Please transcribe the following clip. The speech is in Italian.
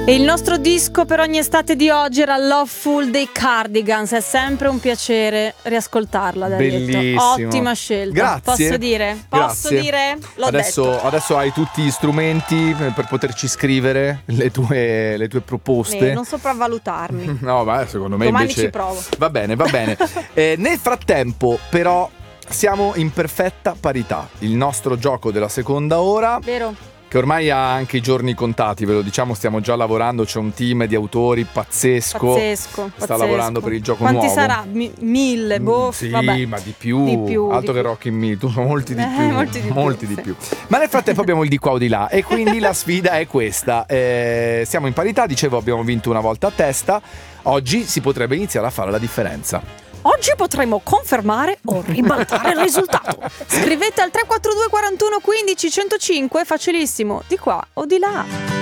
E il nostro disco per ogni estate di oggi era Loveful dei Cardigans. È sempre un piacere riascoltarla, Bellissimo. Ottima scelta. Grazie. Posso dire? Grazie. Posso dire? L'ho Adesso detto. hai tutti gli strumenti per poterci scrivere le tue proposte. Non sopravvalutarmi. No, ma secondo me Domani invece ci provo. Va bene. Nel frattempo, però, siamo in perfetta parità. Il nostro gioco della seconda ora, Vero? che ormai ha anche i giorni contati, ve lo diciamo, stiamo già lavorando, c'è un team di autori pazzesco. Sta lavorando per il gioco Quanti nuovo. sarà? 1000, boh, Sì, vabbè. ma di più. Altro che Rock in Me, tu molti di più. molti di più. Ma nel frattempo abbiamo il di qua o di là, e quindi la sfida è questa. Siamo in parità, dicevo, abbiamo vinto una volta a testa. Oggi si potrebbe iniziare a fare la differenza. Oggi potremo confermare o ribaltare il risultato. Scrivete al 342 41 15 105, facilissimo, di qua o di là.